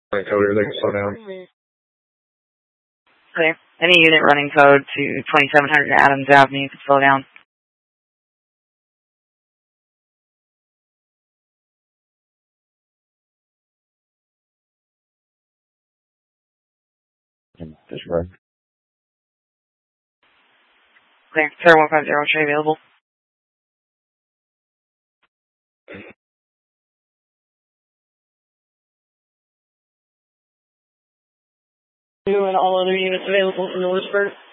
Running code, everything slow down. Clear. Any unit running code to 2700 Adams Avenue, you can slow down. Just right. Clear. Sir, 150, tray available. You and all other units available in Lewisburg.